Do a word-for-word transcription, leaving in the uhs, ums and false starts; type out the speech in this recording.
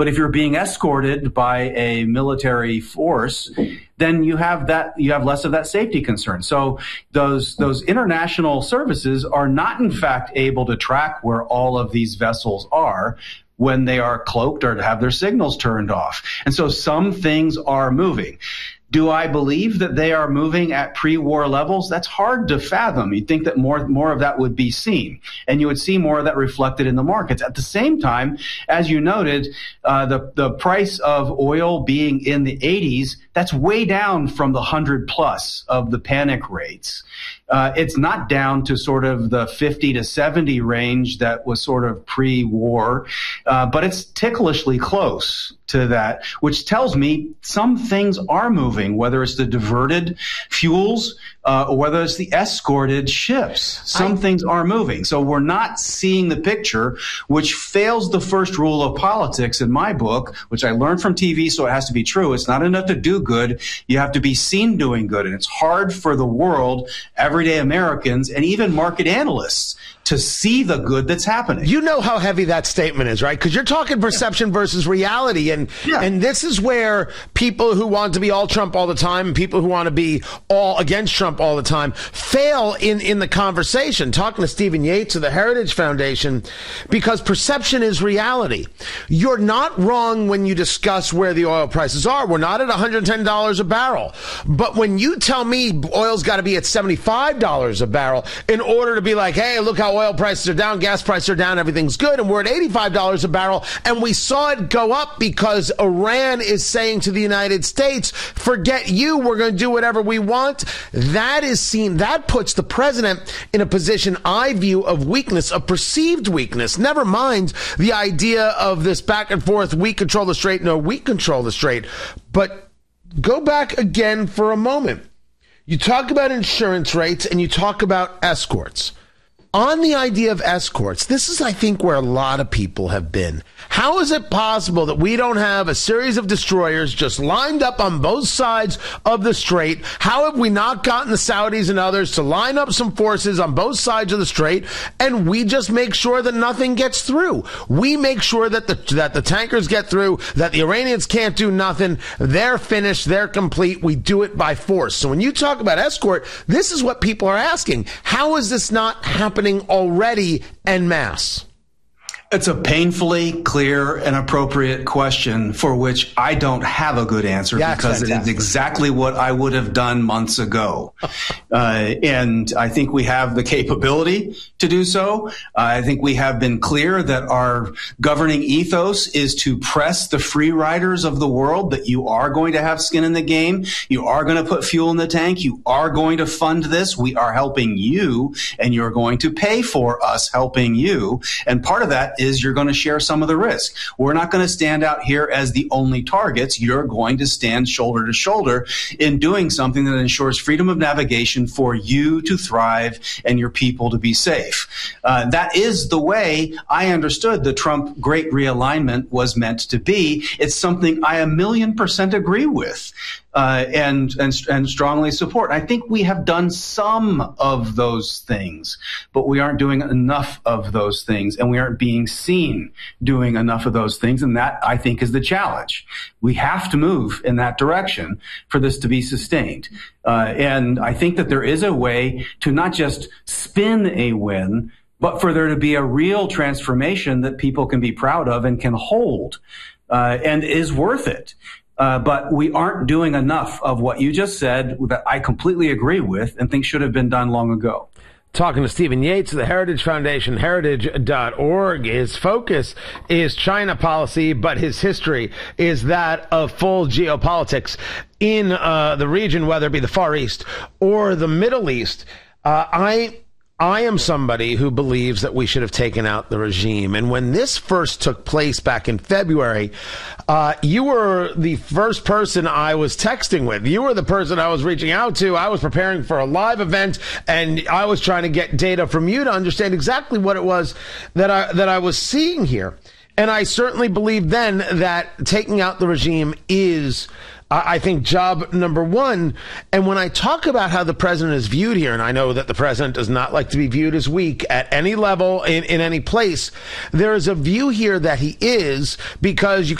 But if you're being escorted by a military force, then you have that, you have less of that safety concern. So those, those international services are not in fact able to track where all of these vessels are when they are cloaked or have their signals turned off. And so some things are moving. Do I believe that they are moving at pre-war levels? That's hard to fathom. You'd think that more, more of that would be seen, and you would see more of that reflected in the markets. At the same time, as you noted, uh, the, the price of oil being in the eighties, that's way down from the hundred plus of the panic rates. Uh, it's not down to sort of the fifty to seventy range that was sort of pre-war, uh, but it's ticklishly close to that, which tells me some things are moving, whether it's the diverted fuels uh, or whether it's the escorted ships. Some I, things are moving. So we're not seeing the picture, which fails the first rule of politics in my book, which I learned from T V, so it has to be true. It's not enough to do good. You have to be seen doing good. And it's hard for the world, everyday Americans, and even market analysts to see the good that's happening. You know how heavy that statement is, right? Because you're talking perception yeah. versus reality. And yeah. and this is where people who want to be all Trump all the time and people who want to be all against Trump all the time fail in, in the conversation. Talking to Stephen Yates of the Heritage Foundation, because perception is reality. You're not wrong when you discuss where the oil prices are. We're not at one hundred ten dollars a barrel. But when you tell me oil's got to be at seventy-five dollars a barrel in order to be like, hey, look how oil prices are down, gas prices are down, everything's good, and we're at eighty-five dollars a barrel, and we saw it go up because Iran is saying to the United States, forget you, we're going to do whatever we want. That is seen, that puts the president in a position, I view, of weakness, of perceived weakness. Never mind the idea of this back and forth, we control the strait, no, we control the strait. But go back again for a moment. You talk about insurance rates and you talk about escorts. On the idea of escorts, this is, I think, where a lot of people have been. How is it possible that we don't have a series of destroyers just lined up on both sides of the strait? How have we not gotten the Saudis and others to line up some forces on both sides of the strait, and we just make sure that nothing gets through? We make sure that the that the tankers get through, that the Iranians can't do nothing. They're finished. They're complete. We do it by force. So when you talk about escort, this is what people are asking. How is this not happening already en masse? It's a painfully clear and appropriate question for which I don't have a good answer yeah, because fantastic. It is exactly what I would have done months ago. uh, and I think we have the capability to do so. Uh, I think we have been clear that our governing ethos is to press the free riders of the world, that you are going to have skin in the game. You are going to put fuel in the tank. You are going to fund this. We are helping you, and you're going to pay for us helping you. And part of that is you're going to share some of the risk. We're not going to stand out here as the only targets. You're going to stand shoulder to shoulder in doing something that ensures freedom of navigation for you to thrive and your people to be safe. Uh, that is the way I understood the Trump Great Realignment was meant to be. It's something I a million percent agree with. Uh, and, and, and strongly support. I think we have done some of those things, but we aren't doing enough of those things, and we aren't being seen doing enough of those things. And that, I think, is the challenge. We have to move in that direction for this to be sustained. Uh, and I think that there is a way to not just spin a win, but for there to be a real transformation that people can be proud of and can hold, uh, and is worth it. Uh, but we aren't doing enough of what you just said that I completely agree with and think should have been done long ago. Talking to Stephen Yates of the Heritage Foundation, heritage dot org. His focus is China policy, but his history is that of full geopolitics in uh, the region, whether it be the Far East or the Middle East. Uh, I... I am somebody who believes that we should have taken out the regime. And when this first took place back in February, uh, you were the first person I was texting with. You were the person I was reaching out to. I was preparing for a live event, and I was trying to get data from you to understand exactly what it was that I, that I was seeing here. And I certainly believe then that taking out the regime is, I think, job number one. And when I talk about how the president is viewed here, and I know that the president does not like to be viewed as weak at any level, in, in any place, there is a view here that he is, because you